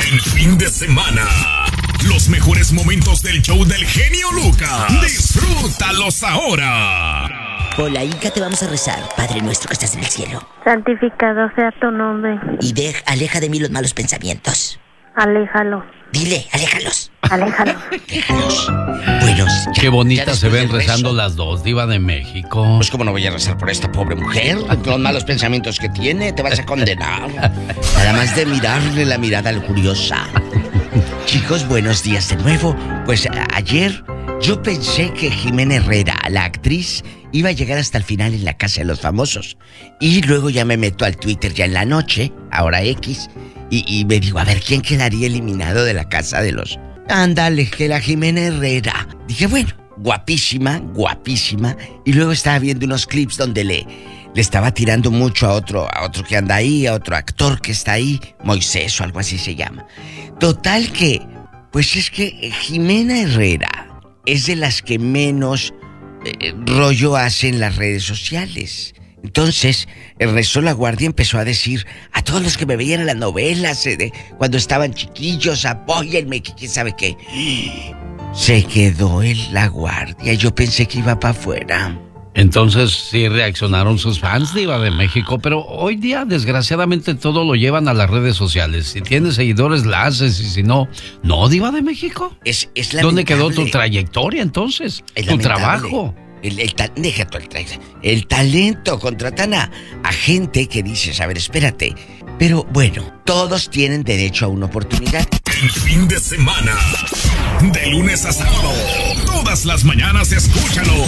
El fin de semana. Los mejores momentos del show del genio Lucas. Disfrútalos ahora. Por la Inca te vamos a rezar, Padre nuestro que estás en el cielo. Santificado sea tu nombre. Y aleja de mí los malos pensamientos. Aléjalo. Dile, aléjalos. Aléjalo. Aléjalos. Buenos. Qué bonitas se ven del rezando rezo. las dos, diva de México. Pues cómo no voy a rezar por esta pobre mujer, con los malos pensamientos que tiene, te vas a condenar. Nada más de mirarle la mirada lujuriosa. Chicos, buenos días de nuevo. Pues ayer yo pensé que Jimena Herrera, la actriz, iba a llegar hasta el final en La Casa de los Famosos. Y luego ya me meto al Twitter ya en la noche, ahora X, y me digo, a ver, ¿quién quedaría eliminado de La Casa de los... Ándale, que la Jimena Herrera. Dije, bueno, guapísima, guapísima. Y luego estaba viendo unos clips donde le estaba tirando mucho a otro que anda ahí, a otro actor que está ahí, Moisés o algo así se llama. Total que, pues es que Jimena Herrera es de las que menos rollo hace en las redes sociales. Entonces, el resto de la guardia empezó a decir a todos los que me veían en las novelas, cuando estaban chiquillos, apóyenme, que quién sabe qué. Se quedó en la guardia. Yo pensé que iba para afuera. Entonces sí reaccionaron sus fans, diva de México, pero hoy día desgraciadamente todo lo llevan a las redes sociales. Si tienes seguidores la haces y si no, no, diva de México. Es ¿Dónde lamentable. quedó tu trayectoria entonces? Es Tu lamentable. trabajo. Deja tú el talento. Contratan a gente que dices, a ver, espérate. Pero bueno, todos tienen derecho a una oportunidad. El fin de semana. De lunes a sábado. Todas las mañanas escúchalo